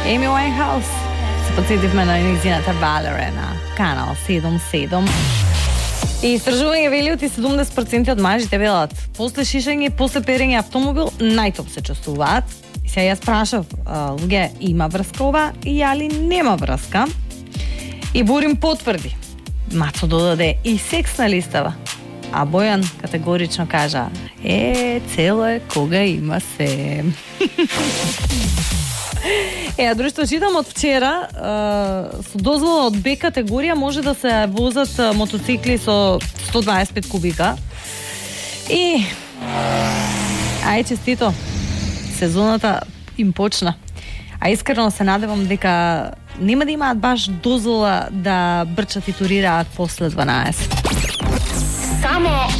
Amy Winehouse. Се подсетивме на низината Valerie на Канал 77. И истражување вели оти 70% од мажите велат после шишење и после перење автомобил најтоп се чувствуваат. И сега јас прашав, луѓе, има врска ова или нема врска? И Бурим потврди. Мацо додаде и секс на листава. А Бојан категорично кажа: цело е кога има се. А друштво, читам од вчера, со дозвола од Б категорија може да се возат мотоцикли со 125 кубика. И честито, сезоната им почна. А искрено се надевам дека нема да имаат баш дозвола да брчат и турираат после 12. Само